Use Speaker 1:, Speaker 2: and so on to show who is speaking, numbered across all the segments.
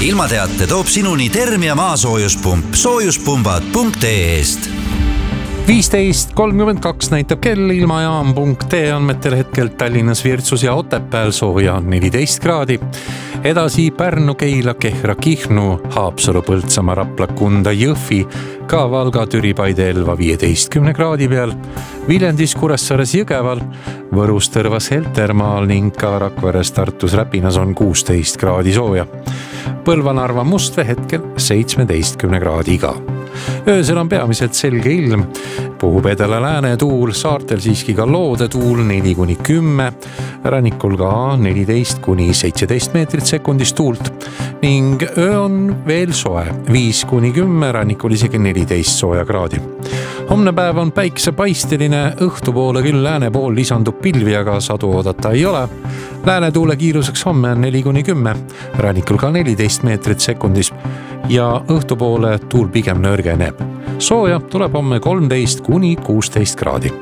Speaker 1: Ilmateate toob sinuni Termia maasoojuspump soojuspumbad.ee-st.
Speaker 2: 15.32 näitab kell, ilmajaam.ee andmetel hetkel Tallinnas, Virtsus ja Otepääl sooja 14 kraadi. Edasi Pärnu, Keila, Kehra, Kihnu, Haapsalu, Põltsamaa, Rapla, Kunda, Jõhvi, ka Valga, Türi, Paide, Elva 15 kraadi peal. Viljandis, Kuressaares, Jõgeval, Võrus, Tõrvas, Heltermaal ning ka Rakveres, Tartus, Räpinas on 16 kraadi sooja. Põlva, Narva, Mustvee hetkel 17 kraadiga. Öösel on peamiselt selge ilm, puhub edela lääne tuul, saartel siiski ka loode tuul 4-10, rannikul ka 14-17 meetrit sekundis tuult ning öö on veel soe, 5-10, rannikul isegi 14 sooja kraadi. Homne päev on päiksepaisteline, õhtupoole küll lääne pool lisandub pilvi, aga sadu oodata ei ole. Lääne tuule kiiruseks homme on 4-10, rannikul ka 14 meetrit sekundis ja õhtupoole tuul pigem nõrgeneb. Sooja tuleb homme 13-16 kraadi.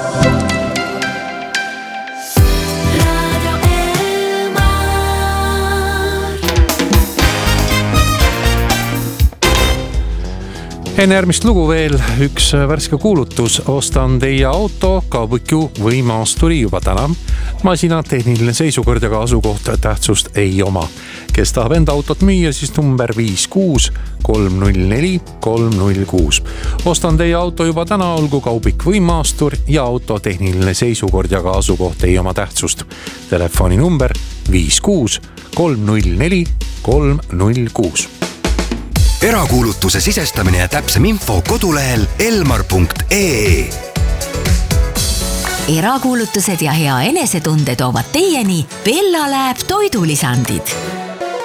Speaker 2: Enne järgmist lugu veel üks värske kuulutus. Ostan teie auto, kaubiku või maasturi juba täna. Masina tehniline seisukord ja asukoht tähtsust ei oma. Kes tahab enda autot müüa, siis number 56 304 306. Ostan teie auto juba täna, olgu kaubik või maastur ja auto tehniline seisukord ja asukoht ei oma tähtsust. Telefoni number 56 304 306.
Speaker 3: Erakuulutuse sisestamine ja täpsem info kodulehel elmar.ee.
Speaker 4: Erakuulutused ja hea enesetunde toovad teieni Bella Lab toidulisandid.